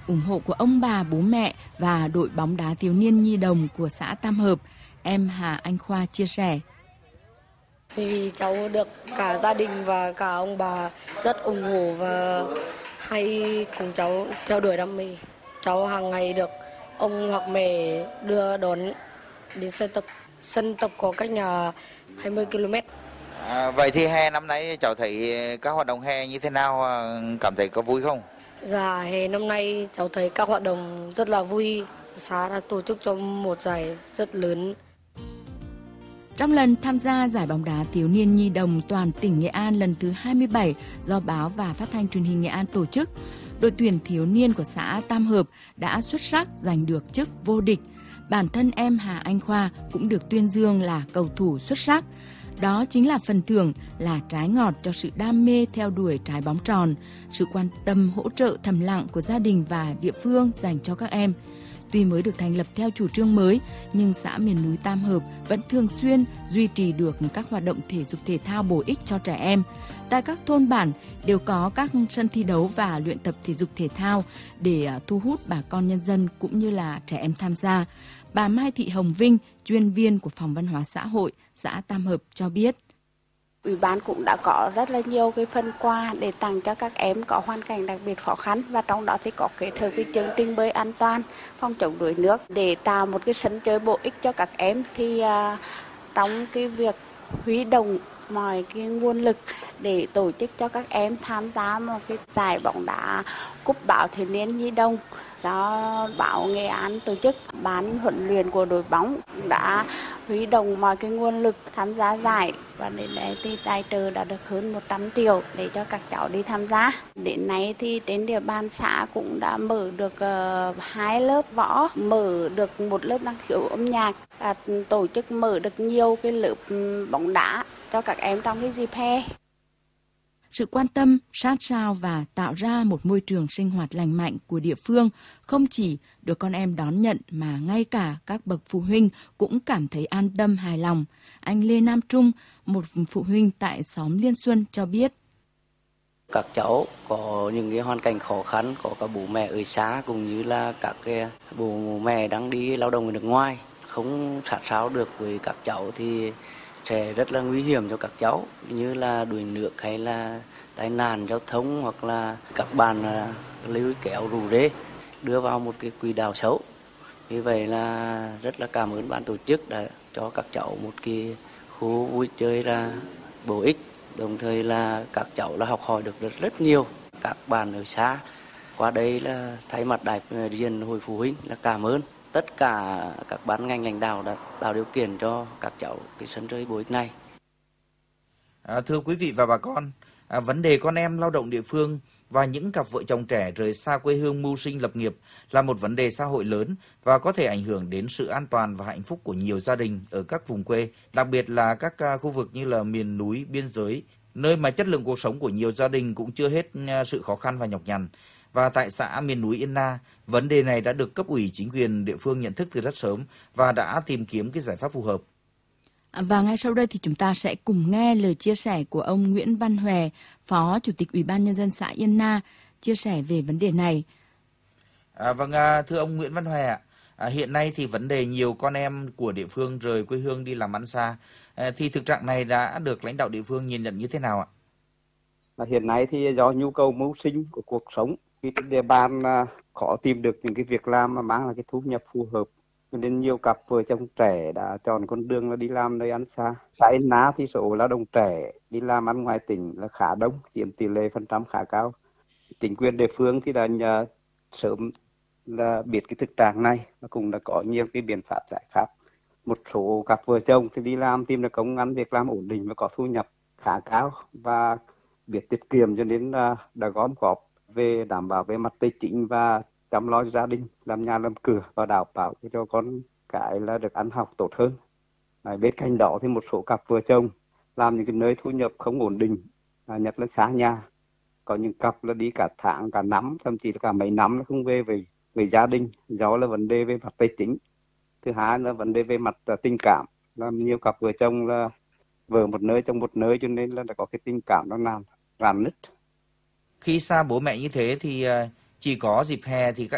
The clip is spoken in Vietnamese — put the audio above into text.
ủng hộ của ông bà, bố mẹ và đội bóng đá thiếu niên nhi đồng của xã Tam Hợp, em Hà Anh Khoa chia sẻ. Vì cháu được cả gia đình và cả ông bà rất ủng hộ và hay cùng cháu theo đuổi đam mê. Cháu hàng ngày được ông hoặc mẹ đưa đón đến sân tập. Sân tập có cách nhà 20 km. Vậy thì hè năm nay cháu thấy các hoạt động hè như thế nào, cảm thấy có vui không? Dạ, hè năm nay cháu thấy các hoạt động rất là vui. Xã đã tổ chức cho một giải rất lớn. Trong lần tham gia giải bóng đá thiếu niên nhi đồng toàn tỉnh Nghệ An lần thứ 27 do Báo và Phát thanh Truyền hình Nghệ An tổ chức, đội tuyển thiếu niên của xã Tam Hợp đã xuất sắc giành được chức vô địch. Bản thân em Hà Anh Khoa cũng được tuyên dương là cầu thủ xuất sắc. Đó chính là phần thưởng, là trái ngọt cho sự đam mê theo đuổi trái bóng tròn, sự quan tâm hỗ trợ thầm lặng của gia đình và địa phương dành cho các em. Tuy mới được thành lập theo chủ trương mới, nhưng xã miền núi Tam Hợp vẫn thường xuyên duy trì được các hoạt động thể dục thể thao bổ ích cho trẻ em. Tại các thôn bản đều có các sân thi đấu và luyện tập thể dục thể thao để thu hút bà con nhân dân cũng như là trẻ em tham gia. Bà Mai Thị Hồng Vinh, chuyên viên của Phòng Văn hóa Xã hội, xã Tam Hợp cho biết. Ủy ban cũng đã có rất là nhiều cái phần quà để tặng cho các em có hoàn cảnh đặc biệt khó khăn, và trong đó thì có kết hợp với chương trình bơi an toàn, phòng chống đuối nước để tạo một cái sân chơi bổ ích cho các em. Thì trong cái việc huy động mọi cái nguồn lực để tổ chức cho các em tham gia một cái giải bóng đá cúp Báo thiếu niên nhi đồng do Báo Nghệ An tổ chức, ban huấn luyện của đội bóng đã huy động mọi cái nguồn lực tham gia giải, và đến nay thì tài trợ đã được hơn 100 triệu để cho các cháu đi tham gia. Đến nay thì trên địa bàn xã cũng đã mở được 2 lớp võ, mở được 1 lớp năng khiếu âm nhạc, tổ chức mở được nhiều cái lớp bóng đá cho các em trong cái dịp hè. Sự quan tâm, sát sao và tạo ra một môi trường sinh hoạt lành mạnh của địa phương không chỉ được con em đón nhận mà ngay cả các bậc phụ huynh cũng cảm thấy an tâm hài lòng. Anh Lê Nam Trung, một phụ huynh tại xóm Liên Xuân cho biết. Các cháu có những cái hoàn cảnh khó khăn, có cả bố mẹ ở xa cũng như là các cái bố mẹ đang đi lao động ở nước ngoài, không sát sao được với các cháu thì sẽ rất là nguy hiểm cho các cháu, như là đuối nước hay là tai nạn giao thông, hoặc là các bạn lôi kéo rủ rê đưa vào một cái quỹ đạo xấu. Vì vậy là rất là cảm ơn ban tổ chức đã cho các cháu một cái khu vui chơi là bổ ích, đồng thời là các cháu là học hỏi được rất nhiều các bạn ở xa. Qua đây là thay mặt đại diện hội phụ huynh là cảm ơn tất cả các ban ngành lãnh đạo đã tạo điều kiện cho các cháu cái sân chơi bổ ích này. Thưa quý vị và bà con, vấn đề con em lao động địa phương và những cặp vợ chồng trẻ rời xa quê hương mưu sinh lập nghiệp là một vấn đề xã hội lớn và có thể ảnh hưởng đến sự an toàn và hạnh phúc của nhiều gia đình ở các vùng quê, đặc biệt là các khu vực như là miền núi, biên giới, nơi mà chất lượng cuộc sống của nhiều gia đình cũng chưa hết sự khó khăn và nhọc nhằn. Và tại xã miền núi Yên Na, vấn đề này đã được cấp ủy chính quyền địa phương nhận thức từ rất sớm và đã tìm kiếm cái giải pháp phù hợp. Và ngay sau đây thì chúng ta sẽ cùng nghe lời chia sẻ của ông Nguyễn Văn Hòe, Phó Chủ tịch Ủy ban Nhân dân xã Yên Na, chia sẻ về vấn đề này. Thưa ông Nguyễn Văn Hòe, hiện nay thì vấn đề nhiều con em của địa phương rời quê hương đi làm ăn xa, thì thực trạng này đã được lãnh đạo địa phương nhìn nhận như thế nào ạ? Hiện nay thì do nhu cầu mưu sinh của cuộc sống, khi trên địa bàn khó tìm được những cái việc làm mà mang lại cái thu nhập phù hợp, nên nhiều cặp vợ chồng trẻ đã chọn con đường là đi làm nơi ăn xa. Xã Yên Na thì số lao động trẻ đi làm ăn ngoài tỉnh là khá đông, chiếm tỷ lệ phần trăm khá cao. Chính quyền địa phương thì đã sớm là biết cái thực trạng này và cũng đã có nhiều cái biện pháp giải pháp. Một số cặp vợ chồng thì đi làm tìm được công ăn việc làm ổn định và có thu nhập khá cao và biết tiết kiệm, cho nên đã gom góp về đảm bảo về mặt tài chính và chăm lo cho gia đình, làm nhà làm cửa và đảm bảo cho con cái là được ăn học tốt hơn. Bên cạnh đó thì một số cặp vợ chồng làm những cái nơi thu nhập không ổn định, nhất là xa nhà. Có những cặp là đi cả tháng, cả năm, thậm chí là cả mấy năm nó không về với gia đình, do là vấn đề về mặt tài chính. Thứ hai là vấn đề về mặt tình cảm, làm nhiều cặp vợ chồng là vợ một nơi chồng một nơi, cho nên là đã có cái tình cảm nó rạn nứt. Khi xa bố mẹ như thế thì chỉ có dịp hè thì